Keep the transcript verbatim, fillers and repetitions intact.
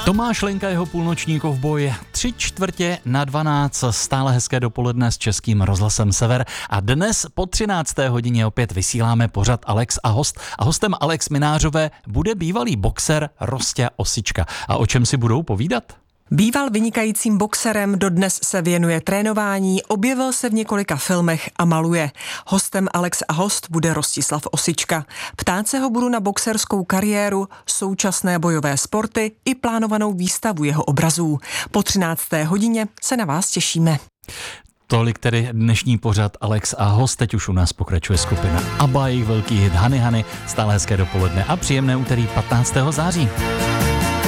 Tomáš Lenka, jeho půlnoční kovboj, tři čtvrtě na dvanáct, stále hezké dopoledne s Českým rozhlasem Sever a dnes po třinácté hodině opět vysíláme pořad Alex a host a hostem Alex Minářové bude bývalý boxer Rosťa Osička. A o čem si budou povídat? Býval vynikajícím boxerem, dodnes se věnuje trénování, objevil se v několika filmech a maluje. Hostem Alex a host bude Rostislav Osička. Ptát se ho budu na boxerskou kariéru, současné bojové sporty i plánovanou výstavu jeho obrazů. Po třinácté hodině se na vás těšíme. Tolik tedy dnešní pořad Alex a host. Teď už u nás pokračuje skupina ABBA, jejich velký hit Honey Honey. Stále hezké dopoledne a příjemné úterý patnáctého září.